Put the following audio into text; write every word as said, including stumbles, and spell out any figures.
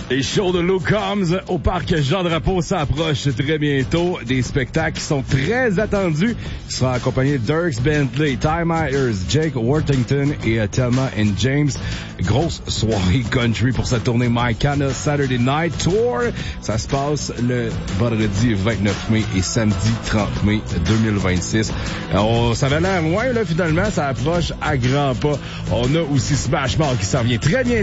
Les shows de Lou Combs au parc Jean-Drapeau s'approchent très bientôt. Des spectacles qui sont très attendus. Il sera accompagné de Dierks Bentley, Ty Myers, Jake Worthington et uh, Thelma and James. Grosse soirée country pour sa tournée My Canada Saturday Night Tour. Ça se passe le vendredi vingt-neuf mai et samedi trente mai deux mille vingt-six. Alors, ça avait l'air loin, là, finalement. Ça approche à grands pas. On a aussi Smash Mouth qui s'en vient très bientôt.